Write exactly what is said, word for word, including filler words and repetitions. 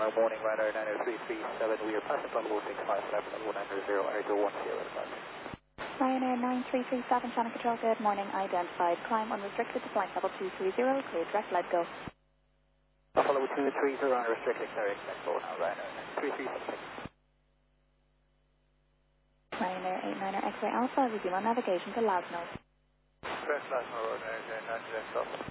Toronto morning, Ryanair nine oh three three seven, we are passing from level six five seven, level nine zero zero, air one zero advance. Ryanair nine three three seven, Channel Control, good morning, identified. Climb unrestricted to flight level two three zero, clear direct, let go. Alpha level two three zero, unrestricted, clearing, let go now, Ryanair nine three three seven. Ryanair eight niner X-ray Alpha, resume on navigation to Loudnose. Press Loudnose, Ryanair nine zero.